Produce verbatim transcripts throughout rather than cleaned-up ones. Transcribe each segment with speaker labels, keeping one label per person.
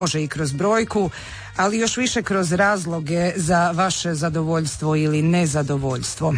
Speaker 1: može i kroz brojku, ali još više kroz razloge za vaše zadovoljstvo ili nezadovoljstvo.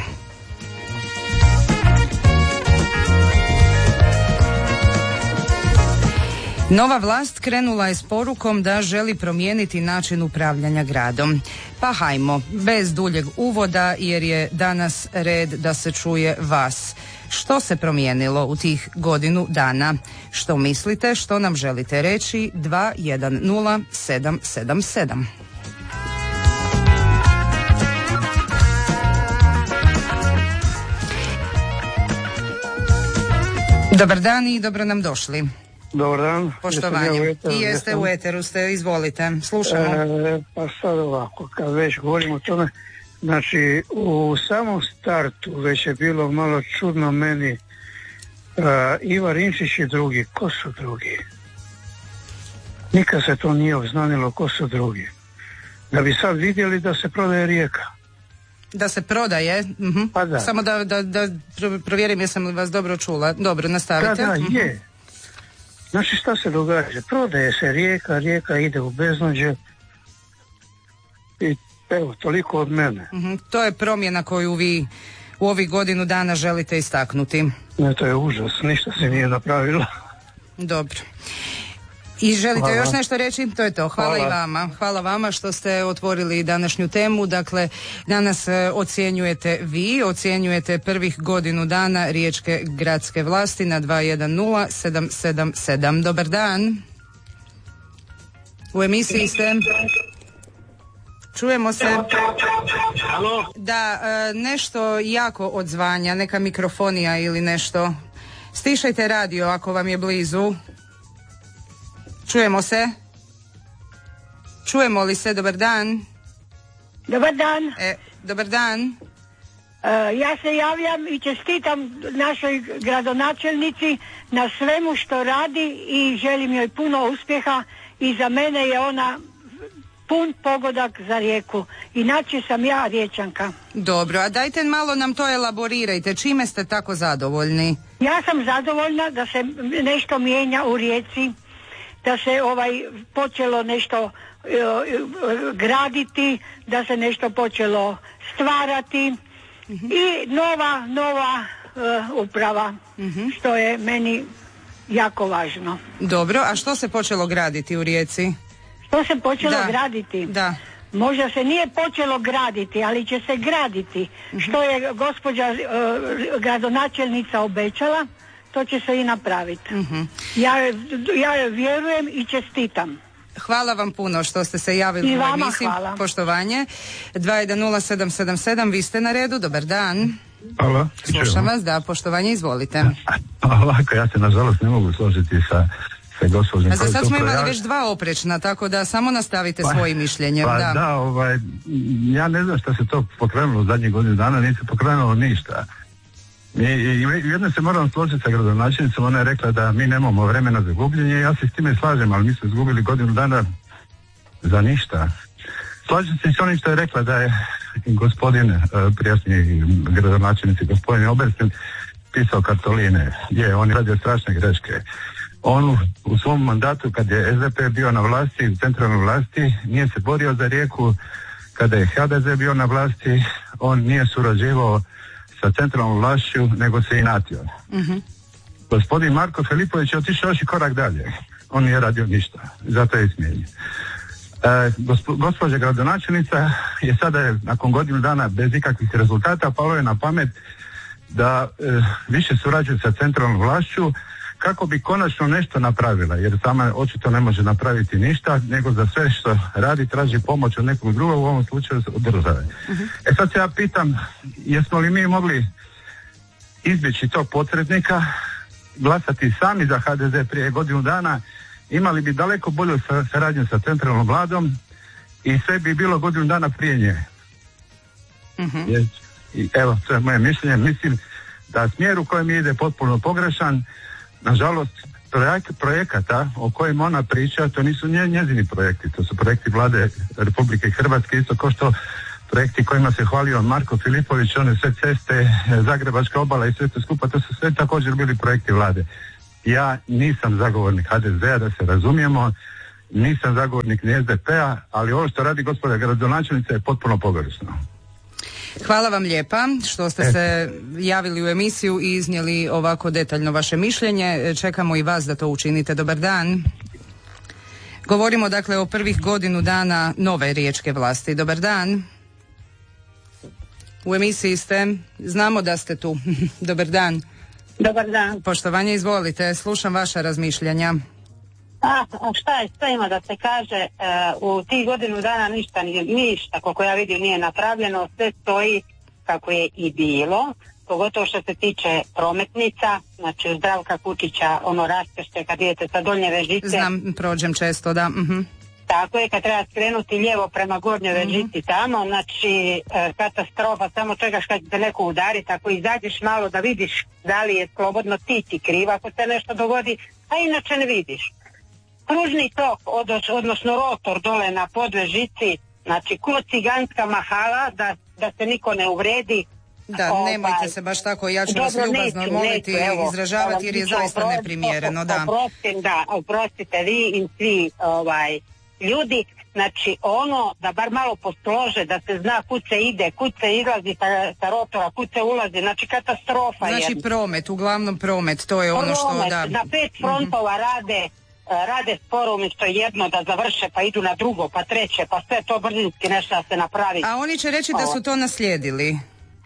Speaker 1: Nova vlast krenula je s porukom da želi promijeniti način upravljanja gradom. Pa hajmo, bez duljeg uvoda jer je danas red da se čuje vas. Što se promijenilo u tih godinu dana? Što mislite, što nam želite reći? dva jedan nula sedam sedam sedam. Dobar dan i dobro nam došli.
Speaker 2: Dobar dan.
Speaker 1: Poštovanje. I jeste u eteru ste, izvolite, slušamo.
Speaker 2: E, pa sad ovako, kad već govorimo o tome, znači u samom startu već je bilo malo čudno meni uh, Iva Rinčić i drugi, ko su drugi? Nikad se to nije obznanilo ko su drugi. Da bi sad vidjeli da se prodaje Rijeka.
Speaker 1: Da se prodaje? Uh-huh.
Speaker 2: Pa da.
Speaker 1: Samo da, da, da provjerim jesam li vas dobro čula. Dobro, nastavite.
Speaker 2: Da, da,
Speaker 1: uh-huh.
Speaker 2: je. Znači šta se događa? Prodaje se Rijeka, Rijeka ide u beznađe i evo, toliko od mene.
Speaker 1: Uh-huh. To je promjena koju vi u ovih godinu dana želite istaknuti.
Speaker 2: Ne, to je užas, ništa se nije napravilo.
Speaker 1: Dobro. I želite
Speaker 2: Hvala.
Speaker 1: Još nešto reći? To je to. Hvala,
Speaker 2: Hvala.
Speaker 1: i vama. Hvala vama što ste otvorili današnju temu. Dakle, danas e, ocjenjujete vi, ocjenjujete prvih godinu dana riječke gradske vlasti na dva jedan nula sedam sedam sedam. Dobar dan. U emisiji ste. Čujemo se.
Speaker 3: Halo?
Speaker 1: Da, e, nešto jako odzvanja, neka mikrofonija ili nešto. Stišajte radio ako vam je blizu. Čujemo se? Čujemo li se? Dobar dan.
Speaker 4: Dobar dan.
Speaker 1: E, dobar dan.
Speaker 4: Uh, ja se javljam i čestitam našoj gradonačelnici na svemu što radi i želim joj puno uspjeha i za mene je ona pun pogodak za Rijeku. Inače sam ja Riječanka.
Speaker 1: Dobro, a dajte malo nam to elaborirajte. Čime ste tako zadovoljni?
Speaker 4: Ja sam zadovoljna da se nešto mijenja u Rijeci, da se ovaj počelo nešto uh, graditi, da se nešto počelo stvarati uh-huh. i nova nova uh, uprava, uh-huh. što je meni jako važno.
Speaker 1: Dobro, a što se počelo graditi u Rijeci?
Speaker 4: Što se počelo
Speaker 1: da.
Speaker 4: graditi?
Speaker 1: Da.
Speaker 4: Možda se nije počelo graditi, ali će se graditi. Uh-huh. Što je gospođa uh, gradonačelnica obećala, to će se i napraviti. Uh-huh. Ja, ja vjerujem i čestitam.
Speaker 1: Hvala vam puno što ste se javili
Speaker 4: I
Speaker 1: u
Speaker 4: vama
Speaker 1: emisiji.
Speaker 4: hvala.
Speaker 1: Poštovanje. dva jedan nula sedam sedam sedam, vi ste na redu. Dobar dan.
Speaker 5: Hvala.
Speaker 1: Slušam vas, da, poštovanje, izvolite.
Speaker 5: Ovako, ja se nažalost ne mogu složiti sa, sa gospođom.
Speaker 1: A za sad smo imali
Speaker 5: ja...
Speaker 1: već dva oprečna, tako da samo nastavite
Speaker 5: pa,
Speaker 1: svojim mišljenjem.
Speaker 5: Pa
Speaker 1: da,
Speaker 5: da ovaj, ja ne znam što se to pokrenulo u zadnjih godinu dana, nije se pokrenulo ništa. I, i jedno se moram složiti sa gradonačelnicom, ona je rekla da mi nemamo vremena za gubljenje, ja se s time slažem, ali mi smo izgubili godinu dana za ništa. Slažem se s onim što je rekla da je gospodin prijašnji gradonačelnici, gospodin Oberstin, pisao kartoline. Je, on je radio strašne greške. On u svom mandatu kad je es de pe bio na vlasti, u centralnoj vlasti, nije se borio za Rijeku. Kada je ha de ze bio na vlasti, on nije surađivao sa centralnom vlašću, nego se inatio. Uh-huh. Gospodin Marko Filipović je otišao još i korak dalje. On nije radio ništa, zato je smijenjen. E, gospo, gospođa gradonačelnica je sada, nakon godinu dana bez ikakvih rezultata, palo je na pamet da e, više surađuje sa centralnom vlašću kako bi konačno nešto napravila, jer sama očito ne može napraviti ništa, nego za sve što radi traži pomoć od nekog drugog, u ovom slučaju od države. Uh-huh. E sad se ja pitam, jesmo li mi mogli izbjeći tog posrednika, glasati sami za ha de ze prije godinu dana, imali bi daleko bolju saradnju sa centralnom vladom i sve bi bilo godinu dana prije nje. Uh-huh. Jer, i evo, to je moje mišljenje, mislim da smjer u kojem ide potpuno pogrešan. Nažalost, projek, projekata o kojim ona priča, to nisu nje, njezini projekti, to su projekti vlade Republike Hrvatske, isto kao što projekti kojima se hvalio Marko Filipović, one sve ceste, Zagrebačka obala i sve to skupa, to su sve također bili projekti vlade. Ja nisam zagovornik ha de zea, da se razumijemo, nisam zagovornik ni es de pe-a, ali ovo što radi gospođa gradonačelnica je potpuno pogrešno.
Speaker 1: Hvala vam lijepa što ste se javili u emisiju i iznijeli ovako detaljno vaše mišljenje. Čekamo i vas da to učinite. Dobar dan. Govorimo dakle o prvih godinu dana nove riječke vlasti. Dobar dan. U emisiji ste. Znamo da ste tu. Dobar dan.
Speaker 6: Dobar dan.
Speaker 1: Poštovanje, izvolite. Slušam vaša razmišljanja.
Speaker 6: A, šta je, šta ima da se kaže, uh, u tih godinu dana ništa, ništa, koliko ja vidim, nije napravljeno, sve stoji kako je i bilo, pogotovo što se tiče prometnica, znači u Zdravka Kučića, ono raskršće kad idete sa Donje Vežice.
Speaker 1: Znam, prođem često, da. Uh-huh.
Speaker 6: Tako je, kad treba skrenuti lijevo prema Gornjoj Vežici uh-huh. tamo, znači e, katastrofa, samo čekaš kad te neko udariti, ako izađeš malo da vidiš da li je slobodno, ti ti kriv ako se nešto dogodi, a inače ne vidiš. Kružni tok, odnosno rotor dole na Podvežici, znači ko ciganska mahala, da, da se niko ne uvredi.
Speaker 1: Da, ovaj, nemojte se baš tako, ja ću vas ljubazno moliti i izražavati jer je zaista neprimjereno. Da.
Speaker 6: Oprostim, da, oprostite vi i svi ovaj, ljudi, znači ono da bar malo poslože, da se zna kud se ide, kud se izlazi sa, sa rotora, kud se ulazi, znači katastrofa.
Speaker 1: Znači jedna. Promet, uglavnom promet, to je
Speaker 6: promet,
Speaker 1: ono što da...
Speaker 6: Na pet frontova mm-hmm. rade rade sporo umjesto jedno da završe pa idu na drugo pa treće pa sve to brzinski nešto da se napravi.
Speaker 1: A oni će reći da su to naslijedili.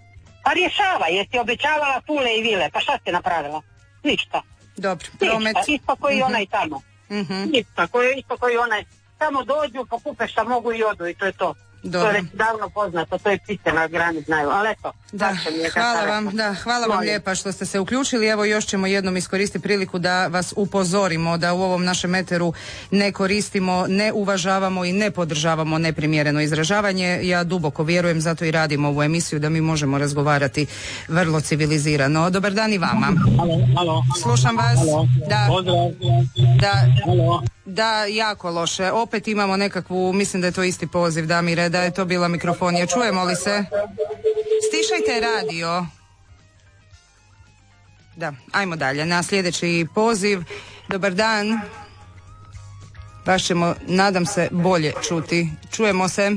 Speaker 6: Pa rješava, jesi obećavala fule i vile, pa šta si napravila? Ništa.
Speaker 1: Dobro, promet.
Speaker 6: Ništa, isto koji mm-hmm. onaj tamo.
Speaker 1: Mm-hmm.
Speaker 6: Isto koji, isto koji onaj. Samo dođu, pokupe šta mogu i odu i to je to.
Speaker 1: Dobro.
Speaker 6: To je već davno poznato, to je piste na grani znaju, ali eto.
Speaker 1: Da, hvala vam, da, hvala vam lijepa što ste se uključili. Evo još ćemo jednom iskoristiti priliku da vas upozorimo da u ovom našem eteru ne koristimo, ne uvažavamo i ne podržavamo neprimjereno izražavanje. Ja duboko vjerujem, zato i radimo ovu emisiju da mi možemo razgovarati vrlo civilizirano. Dobar dan i vama.
Speaker 3: Halo, halo.
Speaker 1: Slušam vas.
Speaker 3: Halo.
Speaker 1: Da.
Speaker 3: Pozdrav.
Speaker 1: Da.
Speaker 3: Halo.
Speaker 1: Da, jako loše. Opet imamo nekakvu, mislim da je to isti poziv, Damire, da je to bila mikrofonija. Čujemo li se? Stišajte radio. Da, ajmo dalje. Na sljedeći poziv. Dobar dan. Baš ćemo, nadam se, bolje čuti. Čujemo se.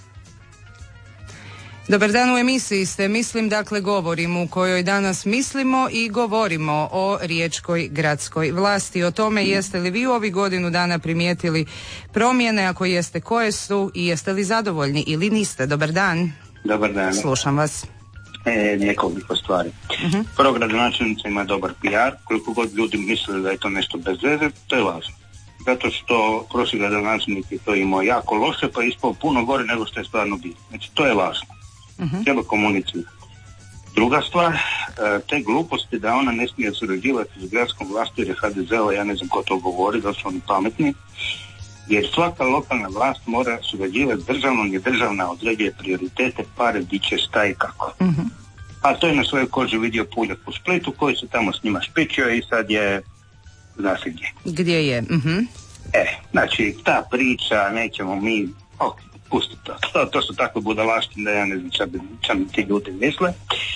Speaker 1: Dobar dan, u emisiji ste, mislim, dakle, govorim u kojoj danas mislimo i govorimo o riječkoj gradskoj vlasti. O tome jeste li vi u ovih godinu dana primijetili promjene, ako jeste, koje su i jeste li zadovoljni ili niste. Dobar dan.
Speaker 7: Dobar dan.
Speaker 1: Slušam vas.
Speaker 7: E, nekoliko stvari. Uh-huh. Prvo, gradonačelnica ima dobar P R, koliko god ljudi misle da je to nešto bez veze, to je lažno. Zato što prošli gradonačelnik je to imao jako loše, pa je ispao puno gore nego što je stvarno bilo. Znači, to je lažno. Uh-huh. Treba komunicirati. Druga stvar, te gluposti da ona ne smije surađivati s gradskom vlasti jer je ha de ze-ova, ja ne znam ko to govori, da su oni pametni, jer svaka lokalna vlast mora surađivati s državnom i državna određuje prioritete, pare, di će, šta i kako. Uh-huh. A to je na svojoj koži vidio Puljak u Splitu koji se tamo s njima špičio i sad je zna se gdje.
Speaker 1: Gdje je? Uh-huh.
Speaker 7: E, znači ta priča, nećemo mi, ok, pusti to. to, to su takve budalaštine da ja ne znam šta mi ti ljudi misle.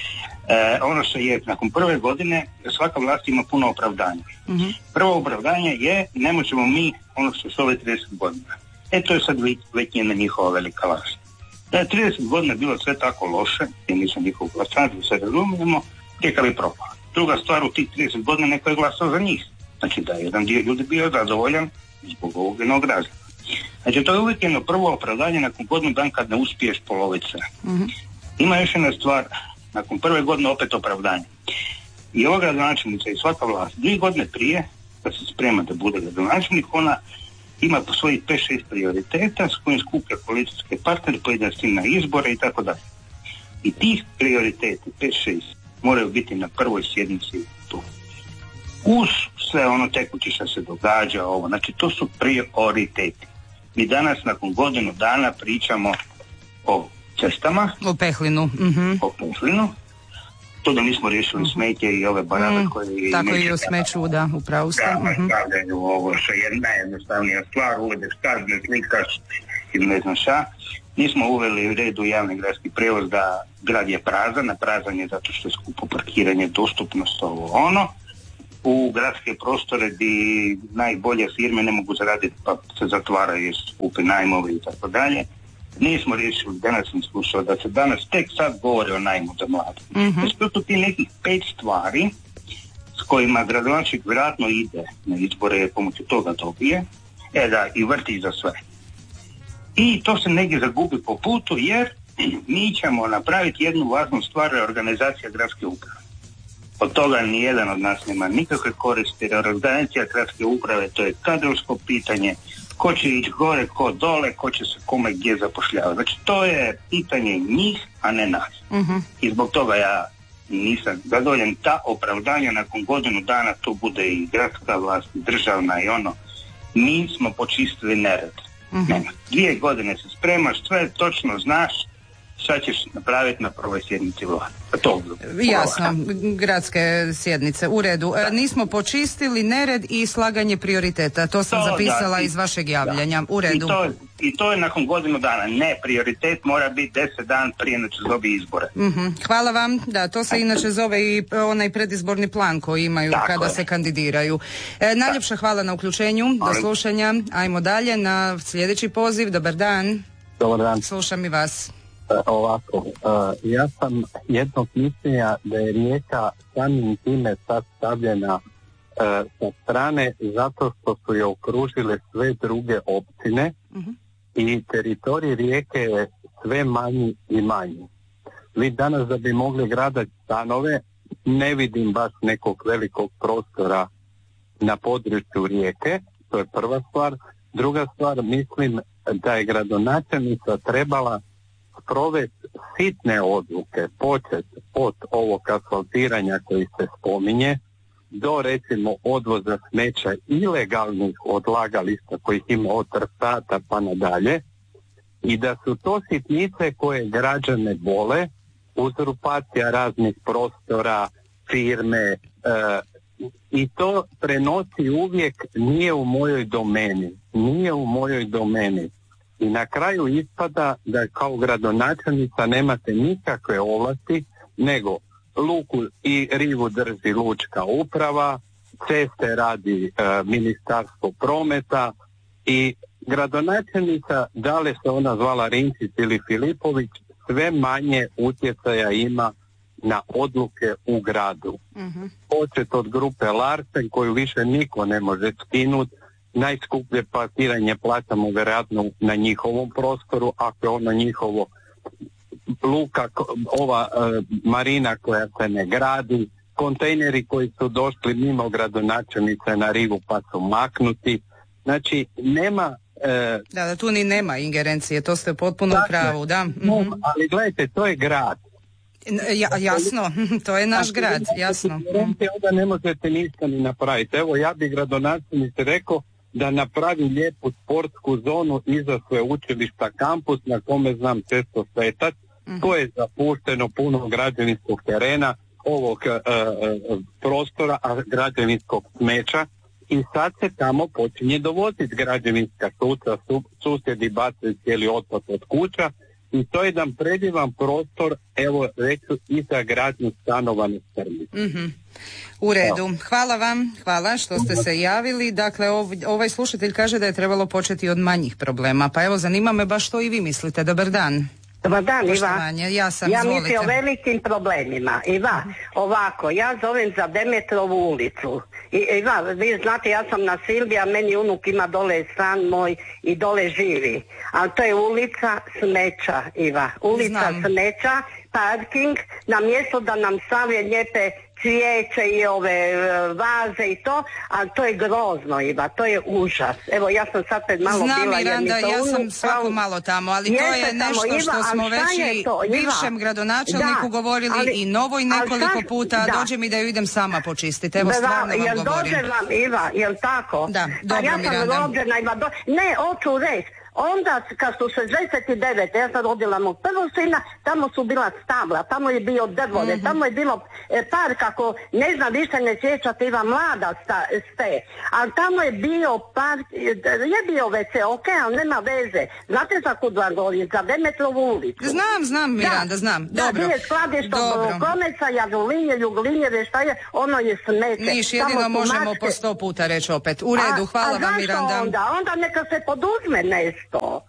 Speaker 7: E, ono što je, nakon prve godine svaka vlast ima puno opravdanja. Uh-huh. Prvo opravdanje je ne možemo mi ono što su ove trideset godina. E to je sad već njena njihova velika laž. Da je trideset godina bilo sve tako loše, jer nisam njihov glasač, da se razumijemo, tijeka bi propao. Druga stvar, u tih trideset godina neko je glasao za njih. Znači da je jedan dio ljudi bio zadovoljan zbog ovog jednog razloga. Znači to je uvijek jedno prvo opravdanje nakon godinu dan kad ne uspiješ poloviti sve. Uh-huh. Ima još jedna stvar, nakon prve godine opet opravdanje. I ova gradonačelnica i svaka vlast, dvije godine prije, da se sprema da bude gradonačelnik, ona ima po svojih pet šest prioriteta s kojim skuplja političke partnere, pojede s njim na izbore i tako dalje. I tih prioriteta, pet šest, moraju biti na prvoj sjednici tu. Uz sve ono tekuće što se događa, ovo, znači to su prioriteti. Mi danas nakon godinu dana pričamo o cestama.
Speaker 1: O Pehlinu. Uh-huh.
Speaker 7: O Pehlinu. To da nismo riješili uh-huh. smetje i ove barabe uh-huh. koje...
Speaker 1: Tako i o smeću, da, upravo ste.
Speaker 7: Da, uh-huh. stavljaju ovo što je najjednostavnija stvar, uvedeš kazne, slikaš ili ne znam šta. Nismo uveli u redu javni gradski prijevoz da grad je prazan, a prazan je zato što je skupo parkiranje, dostupnost, ovo ono. u gradske prostore gdje najbolje firme ne mogu zaraditi pa se zatvaraju jer skupi najmovi i tako dalje. Nismo riješili, danas sam slušao da se danas tek sad govori o najmu za mlade. Mm-hmm. Znači, to su ti nekih pet stvari s kojima gradonačelnik vjerojatno ide na izbore pomoću toga dobije, e da i vrti za sve. I to se negdje zagubi po putu jer mi ćemo napraviti jednu važnu stvar, organizacija gradske uprave. Od toga nijedan od nas nema nikakve koristi, jer organizacija gradske uprave to je kadrovsko pitanje, ko će ići gore, ko dole, ko će se kome gdje zapošljavati. Znači to je pitanje njih, a ne nas. Uh-huh. I zbog toga ja nisam zadovoljan. Ta opravdanja nakon godinu dana to bude i gradska vlast, i državna i ono. Mi smo počistili nered. Uh-huh. Nema. Dvije godine se spremaš, sve točno znaš, šta ćeš napraviti na prvoj sjednici vlade. To,
Speaker 1: jasno, gradske sjednice, u redu. E, nismo počistili nered i slaganje prioriteta, to sam to, zapisala da, iz vašeg javljanja, da. U redu.
Speaker 7: I to, I to je nakon godinu dana, ne, prioritet mora biti deset dan prije nego se dobije izbore.
Speaker 1: Mm-hmm. Hvala vam, da, to se inače zove i onaj predizborni plan koji imaju tako kada je. Se kandidiraju. E, najljepša hvala na uključenju, do slušanja, ajmo dalje na sljedeći poziv, dobar dan.
Speaker 8: Dobar dan.
Speaker 1: Slušam i vas.
Speaker 8: Ovako, uh, ja sam jednog mišljenja da je Rijeka samim time sad stavljena uh, sa strane zato što su je okružile sve druge općine uh-huh. i teritorij Rijeke je sve manji i manji. Vi danas da bi mogli gradati stanove ne vidim baš nekog velikog prostora na području Rijeke, to je prva stvar. Druga stvar, mislim da je gradonačelnica trebala provesti sitne odluke, počet od ovog asfaltiranja koji se spominje, do recimo odvoza smeća ilegalnih odlagališta kojih ima od Trsata pa nadalje, i da su to sitnice koje građane bole, uzurpacija raznih prostora, firme, e, i to prenosi uvijek nije u mojoj domeni, nije u mojoj domeni. I na kraju ispada da kao gradonačelnica nemate nikakve ovlasti, nego luku i rivu drži lučka uprava, ceste radi e, ministarstvo prometa i gradonačelnica, da li se ona zvala Rinčić ili Filipović, sve manje utjecaja ima na odluke u gradu. Mm-hmm. Počet od grupe Larsen koju više niko ne može skinuti, najskuplje parkiranje plaćamo vjerojatno na njihovom prostoru, ako je ono njihovo, luka, ova e, marina koja se ne gradi, kontejneri koji su došli mimo gradonačelnice na rivu pa su maknuti. Znači, nema... E,
Speaker 1: da, da, tu ni nema ingerencije, to ste potpuno u pravu, da.
Speaker 8: No, ali gledajte, to je grad.
Speaker 1: Ja, jasno, to je naš znači, grad, jasno.
Speaker 8: Onda ne možete ništa ni napraviti. Evo, ja bih gradonačelnici rekao da napravi lijepu sportsku zonu iza sveučilišta kampus na kome znam često svetati, mm-hmm. to je zapušteno puno građevinskog terena, ovog e, e, prostora, a građevinskog smeća, i sad se tamo počinje dovoziti građevinska suca, su, susjedi bacaju cijeli otpad od kuća, i to je jedan predivan prostor, evo reću, i za gradnju stanova na Strmi.
Speaker 1: Mm-hmm. U redu. Hvala vam, hvala što ste se javili. Dakle, ov, ovaj slušatelj kaže da je trebalo početi od manjih problema. Pa evo, zanima me baš što i vi mislite. Dobar dan.
Speaker 9: Dobar dan,
Speaker 1: Poštovanje.
Speaker 9: Iva.
Speaker 1: Ja sam,
Speaker 9: ja
Speaker 1: izvolite.
Speaker 9: mislim o velikim problemima. Iva, ovako, ja zovem za Demetrovu ulicu. I, Iva, vi znate, ja sam na Silvija, meni unuk ima dole stan moj i dole živi. Ali to je ulica smeća, Iva. Ulica Znam. smeća, parking, na mjesto da nam stave lijepe cvijeće i ove vaze i to, ali to je grozno, Iva, to je užas. Evo, ja sam sad pred malo
Speaker 1: Znam,
Speaker 9: bila...
Speaker 1: Znam, Miranda, ja sam svako malo tamo, ali to je nešto tamo, Iva, što smo već i bivšem gradonačelniku da, govorili ali, i novoj nekoliko šta, puta, da. Dođe mi da ju idem sama počistiti. Evo, stvarno vam
Speaker 9: jel
Speaker 1: govorim.
Speaker 9: Jel dođe vam, Iva, jel tako?
Speaker 1: Da, dobro,
Speaker 9: pa ja
Speaker 1: Miranda.
Speaker 9: sam rođena, Iva, do... ne, hoću reći, Onda kad su šezdeset devet. ja sam rodila mog prvog sina, tamo su bila stabla, tamo je bio drvore, mm-hmm. tamo je bilo e, park, ako ne znam više ne sjećate, Iva mlada sta, ste, ali tamo je bio park, je bio ve ce, ok, ali nema veze. Znate za kud vam govorim, za Demetrovu ulicu.
Speaker 1: Znam, znam Miranda, da, znam. Dobro.
Speaker 9: Da, je skladište Komeca, Jagulinje, Jugolinjeve, šta je, ono je smeće.
Speaker 1: Niš, jedino možemo mačke. Po sto puta reći opet. U redu, hvala
Speaker 9: a,
Speaker 1: vam Miranda.
Speaker 9: A onda? Onda neka se poduzme nešto.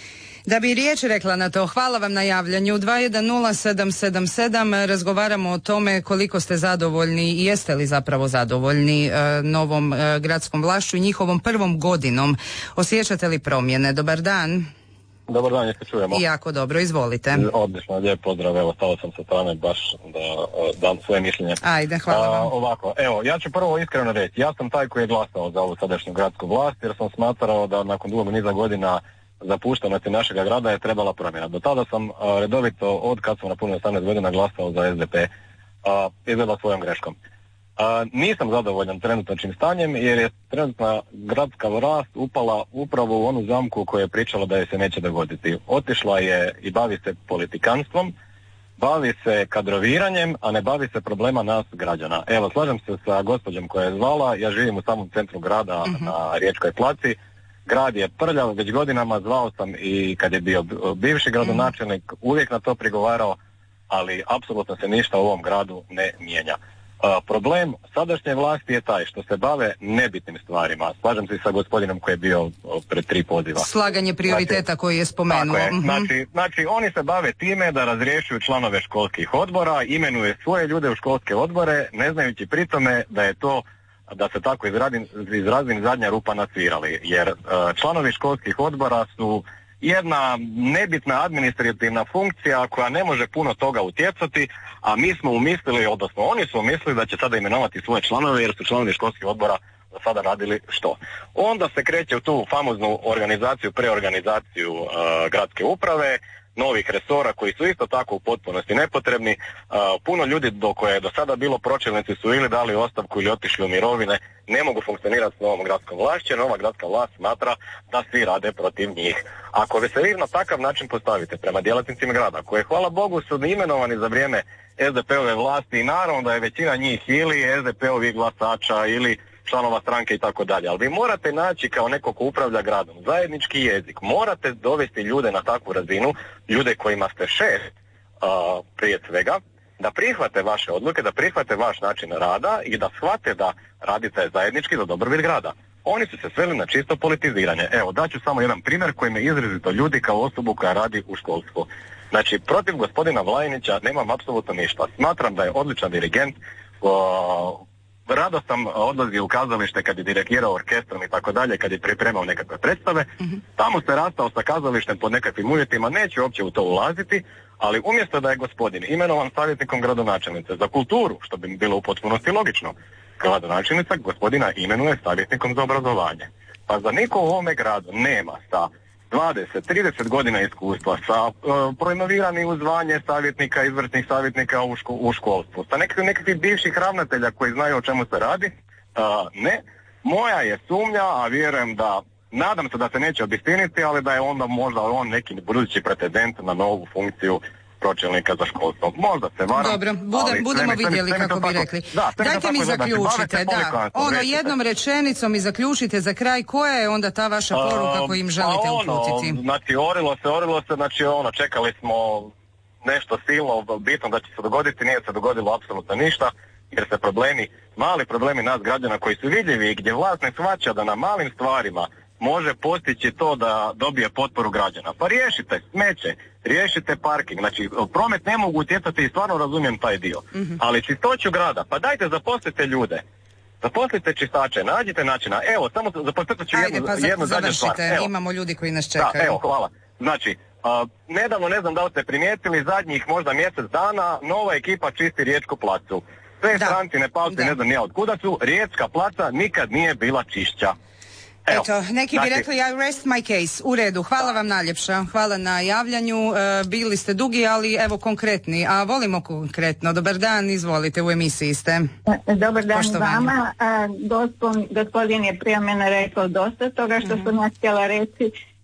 Speaker 1: Da bi riječ rekla na to, hvala vam na javljanju. dva jedan nula sedam sedam sedam, razgovaramo o tome koliko ste zadovoljni i jeste li zapravo zadovoljni e, novom e, gradskom vlašću i njihovom prvom godinom. Osjećate li promjene? Dobar dan.
Speaker 10: Dobar dan, jeste čujemo.
Speaker 1: I jako dobro, izvolite.
Speaker 10: Odlično, lijep pozdrav, evo, stao sam sa strane baš da uh, dam svoje mišljenje.
Speaker 1: Ajde, hvala vam.
Speaker 10: Uh, ovako, evo, ja ću prvo iskreno reći, ja sam taj koji je glasao za ovu sadašnju gradsku vlast, jer sam smatrao da nakon dugog niza godina zapuštenosti našega grada je trebala promjena. Do tada sam uh, redovito, od kad sam napunio osamnaest godina, glasao za es de pe, uh, izgleda svojom greškom. Uh, nisam zadovoljan trenutnim stanjem jer je trenutna gradska vlast upala upravo u onu zamku koju je pričala da je se neće dogoditi. Otišla je i bavi se politikanstvom, bavi se kadroviranjem, a ne bavi se problema nas građana. Evo, slažem se sa gospođom koja je zvala, ja živim u samom centru grada uh-huh. na Riječkoj placi. Grad je prljav, već godinama, zvao sam i kad je bio bivši gradonačelnik, uh-huh. uvijek na to prigovarao, ali apsolutno se ništa u ovom gradu ne mijenja. Uh, problem sadašnje vlasti je taj što se bave nebitnim stvarima. Slažem se i sa gospodinom koji je bio uh, pred tri poziva.
Speaker 1: Slaganje prioriteta znači, koji je spomenuo.
Speaker 10: Je.
Speaker 1: Mm-hmm.
Speaker 10: Znači, znači oni se bave time da razrješuju članove školskih odbora, imenuje svoje ljude u školske odbore, ne znajući pri tome da je to, da se tako izrazim, izrazim zadnja rupa nasvirali. Jer uh, članovi školskih odbora su jedna nebitna administrativna funkcija koja ne može puno toga utjecati, a mi smo umislili, odnosno oni su umislili da će sada imenovati svoje članove jer su članovi školskih odbora do sada radili što. Onda se kreće u tu famoznu organizaciju, preorganizaciju uh, gradske uprave, novih resora koji su isto tako u potpunosti nepotrebni. Uh, puno ljudi do koje je do sada bilo pročelnici su ili dali ostavku ili otišli u mirovine, ne mogu funkcionirati s novom gradskom vlašću, jer nova gradska vlast smatra da svi rade protiv njih. Ako vi se vi na takav način postavite prema djelatnicima grada, koje hvala Bogu su imenovani za vrijeme es de pe-ove vlasti i naravno da je većina njih ili es de pe-ovih glasača ili članova stranke i tako dalje, ali vi morate naći kao neko ko upravlja gradom zajednički jezik, morate dovesti ljude na takvu razinu, ljude kojima ste šef uh, prije svega, da prihvate vaše odluke, da prihvate vaš način rada i da shvate da radite zajednički za dobrobit grada. Oni su se sveli na čisto politiziranje. Evo, daću samo jedan primjer koji me izrazito ljudi kao osobu koja radi u školstvu. Znači, protiv gospodina Vlajinića nemam apsolutno ništa. Smatram da je odličan dirigent, uh, rado sam odlazio u kazalište kad je dirigirao orkestrom i tako dalje, kad je pripremao nekakve predstave. Mm-hmm. Tamo se rastao sa kazalištem pod nekakvim uvjetima, neću uopće u to ulaziti, ali umjesto da je gospodin imenovan savjetnikom gradonačelnice za kulturu, što bi bilo u potpunosti logično, gradonačelnica gospodina imenuje savjetnikom za obrazovanje. Pa za niko u ovome gradu nema sa dvadeset trideset godina iskustva, sa uh, promovirani u zvanje savjetnika, izvršnih savjetnika u, ško, u školstvu, sa nekakvih, nekakvih bivših ravnatelja koji znaju o čemu se radi, uh, ne. Moja je sumnja, a vjerujem da, nadam se da se neće obistiniti, ali da je onda možda on neki budući pretendent na novu funkciju pročelnika za školstvo. Možda se varam.
Speaker 1: Dobro, budem, budemo sve, vidjeli sve, kako bi tako, rekli.
Speaker 10: Da,
Speaker 1: dajte mi zaključite, da. Ono jednom rečenicom i zaključite za kraj, koja je onda ta vaša poruka koju im želite
Speaker 10: ono,
Speaker 1: uputiti?
Speaker 10: Znači, orilo se, orilo se, znači ono, čekali smo nešto silno bitno da će se dogoditi, nije se dogodilo apsolutno ništa, jer se problemi, mali problemi nas građana koji su vidljivi i gdje vlast ne shvaća da na malim stvarima može postići to da dobije potporu građana. Pa riješite smeće, riješite parking, znači promet ne mogu utjecati i stvarno razumijem taj dio. Mm-hmm. Ali čistoću grada, pa dajte zaposlite ljude. Zaposlite čistače, nađite načina. Evo, samo zaposlite ću
Speaker 1: Ajde,
Speaker 10: jednu,
Speaker 1: pa za,
Speaker 10: jednu zadnju stvar.
Speaker 1: Evo. Imamo ljudi koji nas čekaju.
Speaker 10: Da, evo, hvala. Znači, uh, nedavno, ne znam da li ste primijetili, zadnjih možda mjesec dana, nova ekipa čisti Riječku placu. Sve
Speaker 1: da.
Speaker 10: stranci, Nepalci, ne znam ja od kuda su, Riječka placa nikad nije bila čišća. Evo,
Speaker 1: Eto, neki bi znači, rekli I rest my case. U redu, hvala vam najljepša. Hvala na javljanju. E, bili ste dugi, ali evo konkretni. A volimo konkretno. Dobar dan, izvolite, u emisiji ste.
Speaker 11: Dobar dan vama. A, gospon, gospodin je prije mene rekao dosta toga što mm-hmm. sam ja htjela reći.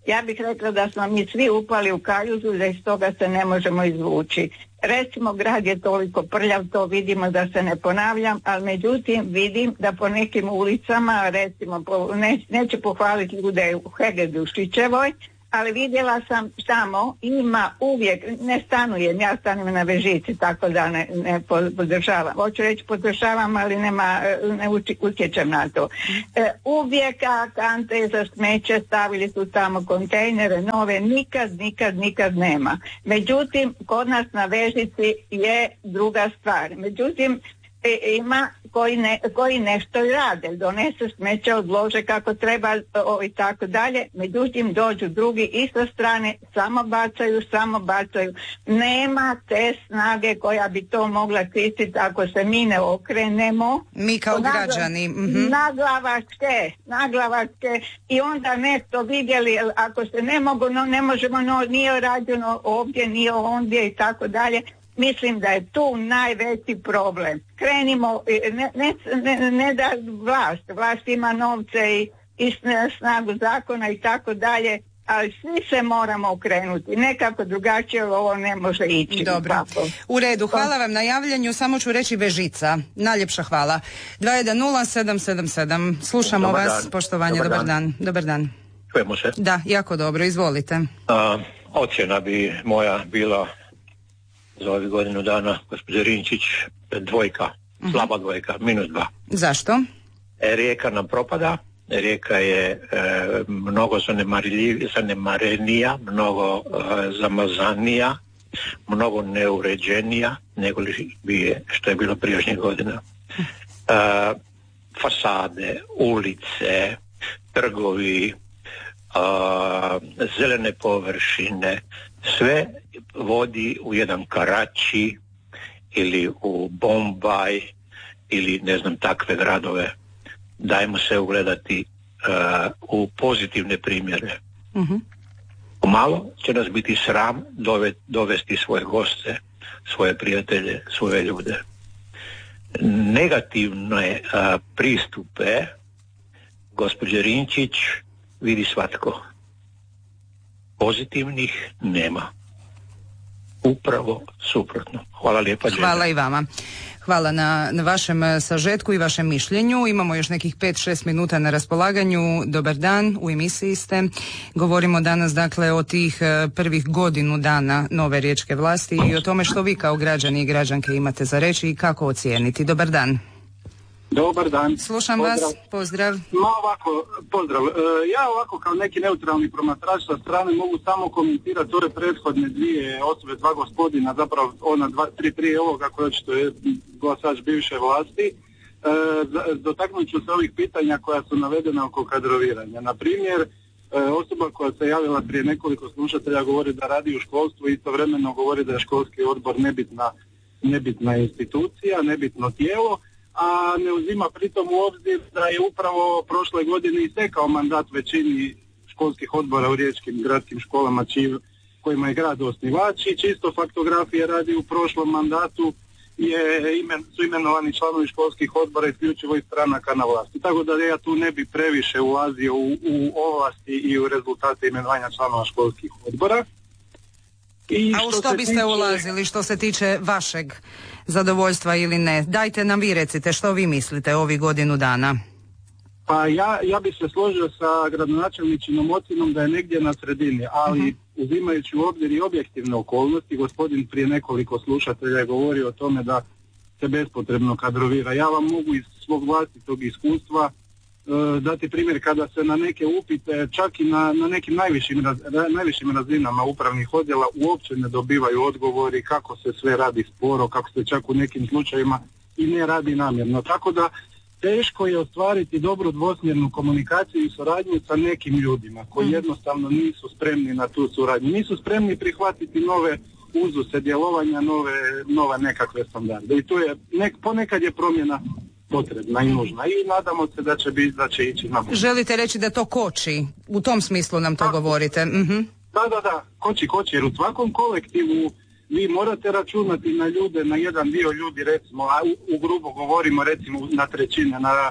Speaker 11: Ja bih rekla da smo mi svi upali u kaljuzu, da iz toga se ne možemo izvući. Recimo, grad je toliko prljav, to vidimo, da se ne ponavljam, ali međutim vidim da po nekim ulicama, recimo, po, ne, neće pohvaliti ljude u Hegedusčićevoj, ali vidjela sam tamo ima uvijek, ne stanujem, ja stanujem na Vežici, tako da ne, ne podržavam. Hoću reći podržavam, ali nema, ne utječem na to. E, uvijek kante za smeće stavili su tamo kontejnere nove, nikad, nikad, nikad nema. Međutim, kod nas na Vežici je druga stvar. Međutim, ima koji, ne, koji nešto i rade, donese smeće, odlože kako treba o, i tako dalje, međutim dođu drugi i sa strane, samo bacaju, samo bacaju. Nema te snage koja bi to mogla čistiti ako se mi ne okrenemo.
Speaker 1: Mi kao
Speaker 11: nagla,
Speaker 1: građani. Mm-hmm.
Speaker 11: Naglavačke, naglavačke i onda nešto vidjeli, ako se ne mogu, no, ne možemo, no, nije rađeno ovdje, nije ondje i tako dalje. Mislim da je tu najveći problem. Krenimo, ne, ne, ne, ne da vlast, vlast ima novce i, i snagu zakona i tako dalje, ali svi se moramo okrenuti. Nekako drugačije ovo ne može ići.
Speaker 1: Dobro. U redu, hvala vam na javljanju, samo ću reći Vežica. Najljepša hvala. dva jedan nula sedam sedam sedam. Slušamo
Speaker 12: Dobar
Speaker 1: vas,
Speaker 12: dan.
Speaker 1: poštovanje,
Speaker 12: Dobar
Speaker 1: dobar
Speaker 12: dan.
Speaker 1: dan. Dobar dan.
Speaker 12: Čujemo se?
Speaker 1: Da, jako dobro, izvolite.
Speaker 12: A, ocjena bi moja bila za ovih godinu dana, gospođe Rinčić, dvojka, uh-huh. slaba dvojka, minus dva.
Speaker 1: Zašto?
Speaker 12: E, Rijeka nam propada, Rijeka je e, mnogo zanemarenija, mnogo e, zamazanija, mnogo neuređenija nego li bi što je bilo prijašnjih godina. E, fasade, ulice, trgovi, a, zelene površine, sve vodi u jedan Karači ili u Bombaj ili ne znam takve gradove. Dajmo se ugledati uh, u pozitivne primjere. Uh-huh. Malo će nas biti sram dove, dovesti svoje goste, svoje prijatelje, svoje ljude. Negativne uh, pristupe gospođe Rinčić vidi svatko. Pozitivnih nema. Upravo suprotno. Hvala lijepa.
Speaker 1: Hvala i vama. Hvala na, na vašem sažetku i vašem mišljenju. Imamo još nekih pet šest minuta na raspolaganju. Dobar dan, u emisiji ste. Govorimo danas dakle o tih prvih godinu dana nove riječke vlasti i o tome što vi kao građani i građanke imate za reći i kako ocijeniti. Dobar dan.
Speaker 13: Dobar dan.
Speaker 1: Slušam
Speaker 13: pozdrav.
Speaker 1: vas, pozdrav.
Speaker 13: Ma ovako, pozdrav. E, ja ovako kao neki neutralni promatrač sa strane mogu samo komentirati ove prethodne dvije osobe, dva gospodina, zapravo ona dva, tri prije ovoga koji očito je glasač bivše vlasti. E, dotaknut ću se ovih pitanja koja su navedena oko kadroviranja. Na primjer, e, osoba koja se javila prije nekoliko slušatelja govori da radi u školstvu i istovremeno govori da je školski odbor nebitna, nebitna institucija, nebitno tijelo, a ne uzima pritom u obzir da je upravo prošle godine istekao mandat većini školskih odbora u riječkim gradskim školama čiji, kojima je grad osnivač i čisto faktografije radi u prošlom mandatu je imen, su imenovani članovi školskih odbora isključivo iz stranaka na vlasti. Tako da ja tu ne bi previše ulazio u, u ovlasti i u rezultate imenovanja članova školskih odbora.
Speaker 1: I A u što, što biste tiče... ulazili što se tiče vašeg zadovoljstva ili ne? Dajte nam vi recite što vi mislite ovih godinu dana.
Speaker 13: Pa ja, ja bi se složio sa gradonačelničinom ocjenom da je negdje na sredini, ali uh-huh. uzimajući u obzir i objektivne okolnosti, gospodin prije nekoliko slušatelja je govorio o tome da se bespotrebno kadrovira. Ja vam mogu iz svog vlastitog iskustva dati primjer kada se na neke upite, čak i na, na nekim najvišim, raz, najvišim razinama upravnih odjela uopće ne dobivaju odgovori kako se sve radi sporo, kako se čak u nekim slučajevima i ne radi namjerno. Tako da teško je ostvariti dobru dvosmjernu komunikaciju i suradnju sa nekim ljudima koji jednostavno nisu spremni na tu suradnju. Nisu spremni prihvatiti nove uzuse djelovanja, nove, nove nekakve standarde. I tu je, nek, ponekad je promjena potrebna i nužna i nadamo se da će, biti, da će ići na bolje.
Speaker 1: Želite reći da to koči? U tom smislu nam to da. govorite? Uh-huh.
Speaker 13: Da, da, da, koči, koči, jer u svakom kolektivu vi morate računati na ljude, na jedan dio ljudi recimo, a u, u grubo govorimo recimo na trećine, na,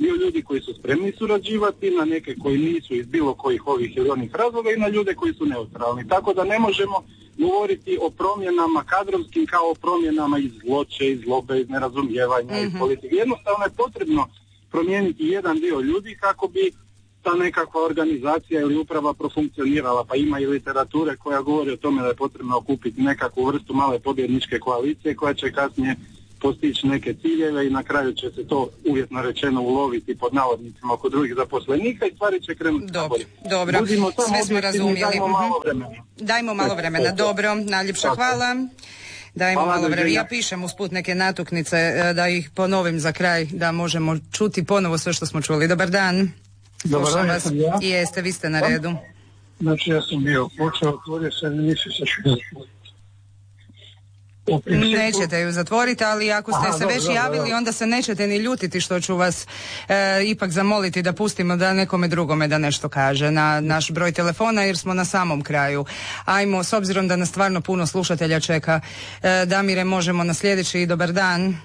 Speaker 13: dio ljudi koji su spremni surađivati, na neke koji nisu iz bilo kojih ovih ili onih razloga i na ljude koji su neutralni. Tako da ne možemo govoriti o promjenama kadrovskim kao o promjenama iz zloće, iz zlobe, iz nerazumijevanja, mm-hmm. iz politike. Jednostavno je potrebno promijeniti jedan dio ljudi kako bi ta nekakva organizacija ili uprava profunkcionirala, pa ima i literature koja govori o tome da je potrebno okupiti nekakvu vrstu male pobjedničke koalicije koja će kasnije postići neke ciljeve i na kraju će se to uvjetno rečeno uloviti pod navodnicima oko drugih zaposlenika i stvari će krenuti na bolje.
Speaker 1: Dobro, sve smo razumjeli.
Speaker 13: Dajmo malo vremena.
Speaker 1: Dajmo malo vremena, dobro, najljepša hvala. Dajmo hvala malo vremena. Ja pišem usput neke natuknice da ih ponovim za kraj, da možemo čuti ponovo sve što smo čuli. Dobar dan.
Speaker 2: Dobar dan,
Speaker 1: vas. Ja. Jeste, vi ste na redu.
Speaker 2: Znači ja sam bio počeo, otvorio sam i nisi se čuo.
Speaker 1: Principu... Nećete ju zatvoriti, ali ako ste Aha, se dobro, već dobro, javili, dobro. Onda se nećete ni ljutiti što ću vas e, ipak zamoliti da pustimo da nekome drugome da nešto kaže na naš broj telefona, jer smo na samom kraju. Ajmo, s obzirom da nas stvarno puno slušatelja čeka, e, Damire, možemo na sljedeći. Dobar dan.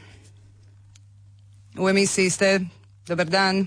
Speaker 1: U emisiji ste. Dobar dan.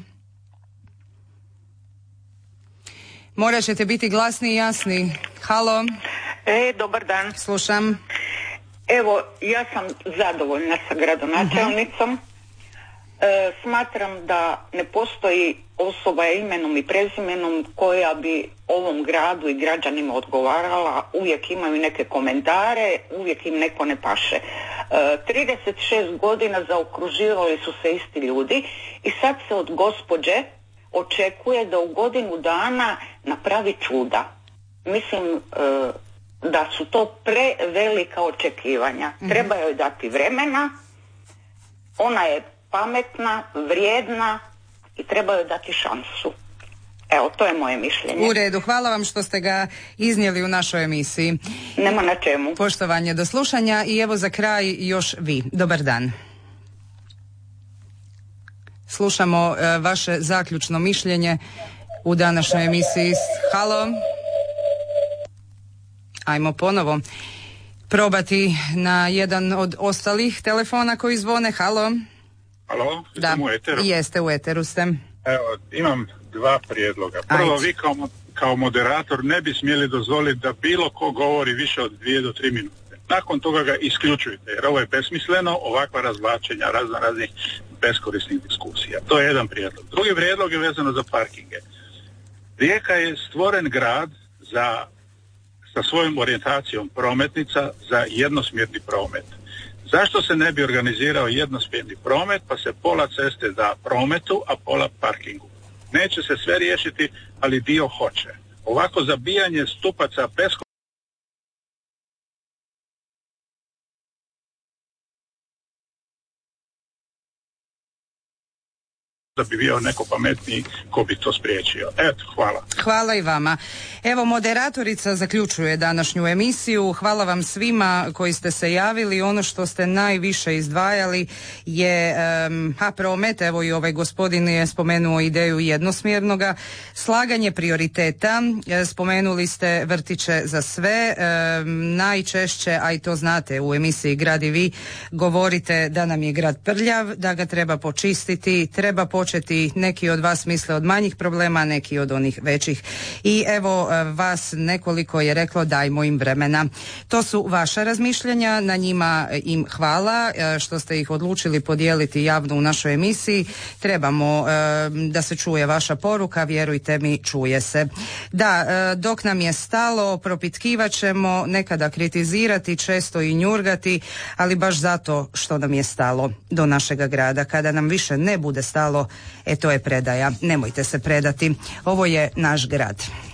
Speaker 1: Morat ćete biti glasni i jasni. Halo.
Speaker 14: E, dobar dan.
Speaker 1: Slušam.
Speaker 14: Evo, ja sam zadovoljna sa gradonačelnicom. Uh-huh. E, smatram da ne postoji osoba imenom i prezimenom koja bi ovom gradu i građanima odgovarala. Uvijek imaju neke komentare, uvijek im neko ne paše. E, trideset šest godina zaokruživali su se isti ljudi i sad se od gospođe očekuje da u godinu dana napravi čuda. Mislim... E, da su to prevelika očekivanja. Mm-hmm. Treba joj dati vremena, ona je pametna, vrijedna i treba joj dati šansu. Evo, to je moje mišljenje.
Speaker 1: U redu, hvala vam što ste ga iznijeli u našoj emisiji.
Speaker 14: Nema na čemu.
Speaker 1: Poštovanje, do slušanja i evo za kraj još vi. Dobar dan. Slušamo uh, vaše zaključno mišljenje u današnjoj emisiji. Halo. Ajmo ponovo probati na jedan od ostalih telefona koji zvone. Halo.
Speaker 15: Halo,
Speaker 1: da,
Speaker 15: u eteru.
Speaker 1: Jeste, u eteru ste.
Speaker 15: Evo, imam dva prijedloga. Prvo, Ajde. vi kao, kao moderator ne bi smjeli dozvoliti da bilo ko govori više od dvije do tri minute. Nakon toga ga isključujte, jer ovo je besmisleno, ovakva razvlačenja razno raznih beskorisnih diskusija. To je jedan prijedlog. Drugi prijedlog je vezano za parkinge. Rijeka je stvoren grad za sa svojom orijentacijom prometnica za jednosmjerni promet. Zašto se ne bi organizirao jednosmjerni promet pa se pola ceste da prometu, a pola parkingu? Neće se sve riješiti, ali dio hoće. Ovako zabijanje stupaca pesko da bi bio neko pametniji ko bi to spriječio. Eto, hvala.
Speaker 1: Hvala i vama. Evo, moderatorica zaključuje današnju emisiju. Hvala vam svima koji ste se javili. Ono što ste najviše izdvajali je um, a promet, evo i ovaj gospodin je spomenuo ideju jednosmjernoga, slaganje prioriteta, spomenuli ste vrtiće za sve, um, najčešće, a i to znate u emisiji Grad i vi, govorite da nam je grad prljav, da ga treba počistiti, treba početi, neki od vas misle od manjih problema, neki od onih većih. I evo, vas nekoliko je reklo dajmo im vremena. To su vaša razmišljanja, na njima im hvala što ste ih odlučili podijeliti javno u našoj emisiji. Trebamo da se čuje vaša poruka, vjerujte mi, čuje se. Da, dok nam je stalo, propitkivat ćemo, nekada kritizirati, često i njurgati, ali baš zato što nam je stalo do našega grada. Kada nam više ne bude stalo, e to je predaja. Nemojte se predati. Ovo je naš grad.